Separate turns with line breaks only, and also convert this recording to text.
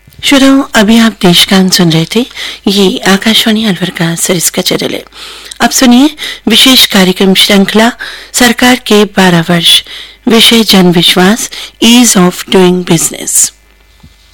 श्रोताओं, अभी आप देशगान सुन रहे थे। ये आकाशवाणी अलवर का सरिस का चैनल है। अब सुनिए विशेष कार्यक्रम श्रृंखला सरकार के 12 वर्ष, विषय जन विश्वास, ईज ऑफ डूइंग बिजनेस।